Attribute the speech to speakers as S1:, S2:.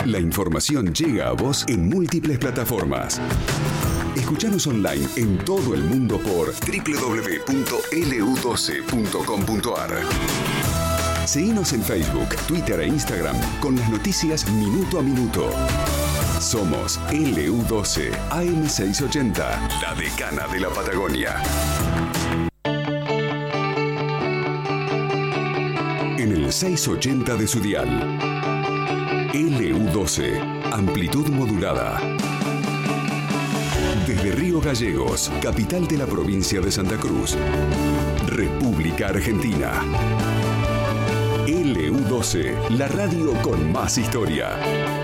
S1: La información llega a vos en múltiples plataformas. Escuchanos online en todo el mundo por www.lu12.com.ar. Seguinos en Facebook, Twitter e Instagram con las noticias minuto a minuto. Somos LU12 AM680, la decana de la Patagonia. En el 680 de su dial. LU12, amplitud modulada. Desde Río Gallegos, capital de la provincia de Santa Cruz, República Argentina. LU12, la radio con más historia.